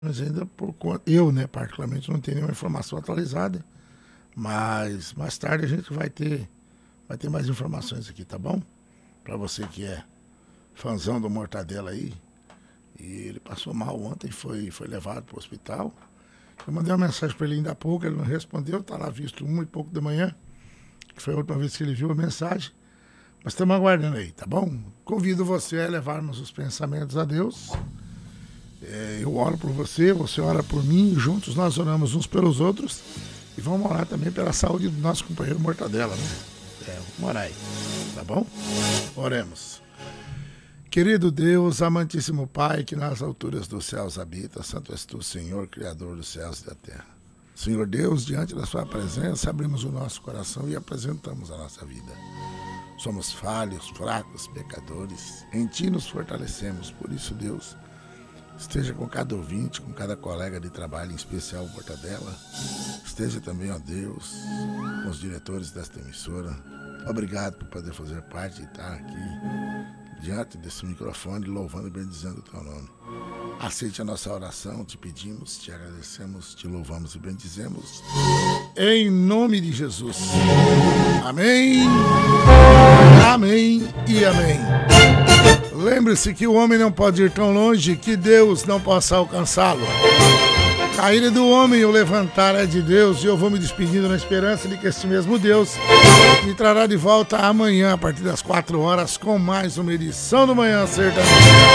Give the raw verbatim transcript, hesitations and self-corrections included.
Mas ainda por conta, eu, né, particularmente, não tenho nenhuma informação atualizada, mas mais tarde a gente vai ter, vai ter mais informações aqui, tá bom? Para você que é fãzão do Mortadela aí, e ele passou mal ontem, foi, foi levado para o hospital. Eu mandei uma mensagem para ele ainda há pouco, ele não respondeu, tá lá visto uma e pouco da manhã, que foi a última vez que ele viu a mensagem. Mas estamos aguardando aí, tá bom? Convido você a levarmos os pensamentos a Deus. É, eu oro por você, você ora por mim, juntos nós oramos uns pelos outros e vamos orar também pela saúde do nosso companheiro Mortadela, né? É, vamos orar aí, tá bom? Oremos. Querido Deus, amantíssimo Pai, que nas alturas dos céus habita, santo és tu, Senhor, Criador dos céus e da terra. Senhor Deus, diante da sua presença, abrimos o nosso coração e apresentamos a nossa vida. Somos falhos, fracos, pecadores. Em Ti nos fortalecemos. Por isso, Deus, esteja com cada ouvinte, com cada colega de trabalho, em especial o Mortadela. Esteja também, ó Deus, com os diretores desta emissora. Obrigado por poder fazer parte e estar aqui, diante desse microfone, louvando e bendizendo o Teu nome. Aceite a nossa oração, te pedimos, te agradecemos, te louvamos e bendizemos. Em nome de Jesus. Amém. Amém e amém. Lembre-se que o homem não pode ir tão longe que Deus não possa alcançá-lo. Cair é do homem, o levantar é de Deus. E eu vou me despedindo na esperança de que este mesmo Deus me trará de volta amanhã, a partir das quatro horas, com mais uma edição do Manhã Sertaneja.